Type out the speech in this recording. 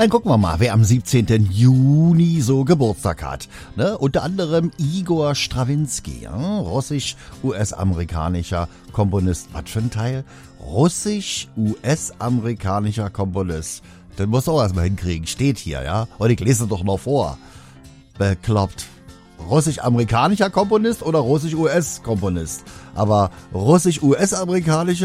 Dann gucken wir mal, wer am 17. Juni so Geburtstag hat. Ne? Unter anderem Igor Strawinski, russisch-US-amerikanischer Komponist. Was für ein Teil? Russisch-US-amerikanischer Komponist. Das musst du auch erstmal hinkriegen. Steht hier, ja? Und ich lese es doch noch vor. Bekloppt. Russisch-amerikanischer Komponist oder russisch-US-Komponist? Aber russisch-US-amerikanischer